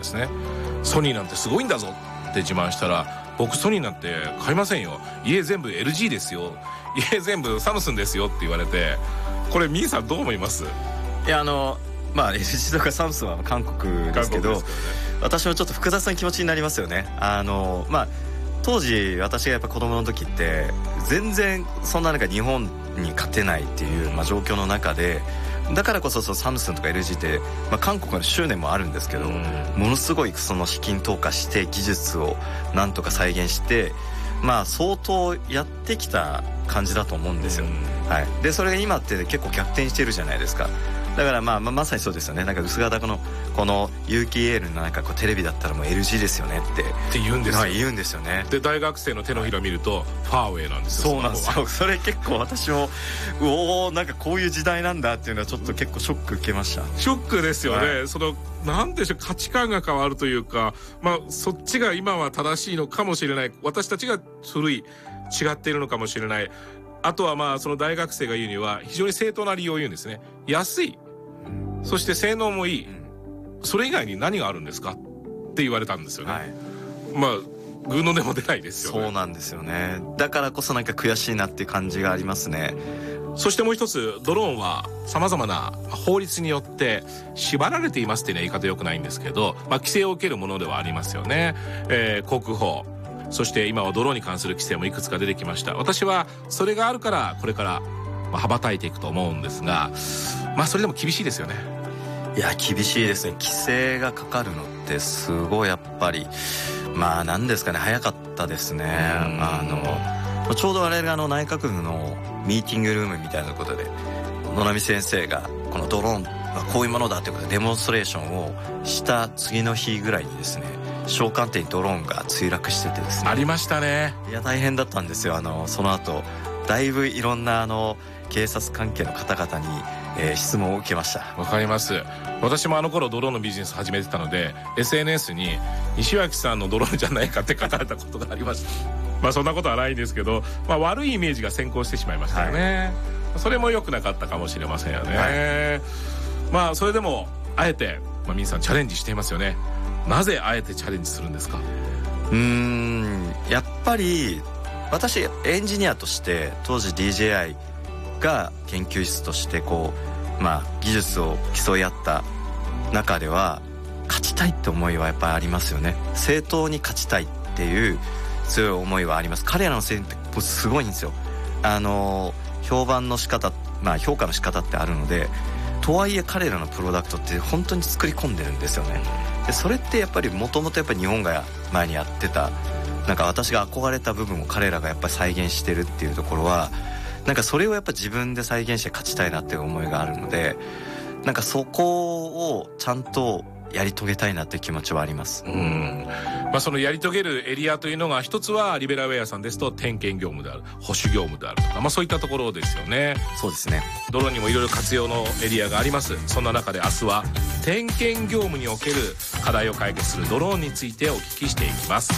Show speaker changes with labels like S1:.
S1: ですね。ソニーなんてすごいんだぞって自慢したら、僕ソニーなんて買いませんよ、家全部 LG ですよ、家全部サムスンですよって言われて、これミーさんどう思います？
S2: いやLG とかサムスンは韓国ですけど、私もちょっと複雑な気持ちになりますよね。当時私がやっぱ子供の時って全然そんな日本に勝てないっていう、状況の中で、だからこそサムスンとか LG って、韓国の執念もあるんですけど、ものすごいその資金投下して技術をなんとか再現して、相当やってきた感じだと思うんですよ。でそれが今って結構逆転してるじゃないですか。だからまさにそうですよね。薄型のこの有機 EL のテレビだったらもう LG ですよねって
S1: 言うんですよ。
S2: 言うんですよね。
S1: で大学生の手のひら見るとファーウェイなんですよ。
S2: そうなんですよ。それ結構私もこういう時代なんだっていうのはちょっと結構ショック受けました。
S1: ショックですよね。なんでしょう、価値観が変わるというか、そっちが今は正しいのかもしれない、私たちが古い違っているのかもしれない。あとはその大学生が言うには非常に正当な理由を言うんですね。安い、そして性能もいい、それ以外に何があるんですかって言われたんですよね。グーの音も出ないですよね。
S2: そうなんですよね。だからこそ悔しいなっていう感じがありますね。
S1: そしてもう一つ、ドローンは様々な法律によって縛られていますっていうのは言い方良くないんですけど、規制を受けるものではありますよね。航空法、そして今はドローンに関する規制もいくつか出てきました。私はそれがあるからこれから羽ばたいていくと思うんですが、それでも厳しいですよね。
S2: いや厳しいですね。規制がかかるのってすごいやっぱり何ですかね、早かったですね。ちょうど我々が内閣府のミーティングルームみたいなことで野波先生がこのドローンはこういうものだということでデモンストレーションをした次の日ぐらいにですね、小艦艇にドローンが墜落しててですね。
S1: ありましたね。
S2: いや大変だったんですよ。その後だいぶいろんな警察関係の方々に、質問を受けました。
S1: わかります。私も頃ドローンのビジネス始めてたので SNS に西脇さんのドローンじゃないかって書かれたことがありました。そんなことはないんですけど、悪いイメージが先行してしまいましたよね。それも良くなかったかもしれませんよね。それでもあえて皆さんチャレンジしていますよね。なぜあえてチャレンジするんですか？
S2: やっぱり私エンジニアとして当時 DJI が研究室として技術を競い合った中では勝ちたいって思いはやっぱりありますよね。正当に勝ちたいっていう強い思いはあります。彼らの戦ってすごいんですよ。評判の仕方、評価の仕方ってあるので、とはいえ彼らのプロダクトって本当に作り込んでるんですよね。でそれってやっぱりもともと日本が前にやってた私が憧れた部分を彼らがやっぱり再現してるっていうところはそれをやっぱ自分で再現して勝ちたいなっていう思いがあるので、そこをちゃんとやり遂げたいなっていう気持ちはあります。
S1: そのやり遂げるエリアというのが、一つはリベラウェアさんですと点検業務である、保守業務であるとか、そういったところですよね。
S2: そうですね。
S1: ドローンにもいろいろ活用のエリアがあります。そんな中で明日は点検業務における課題を解決するドローンについてお聞きしていきます。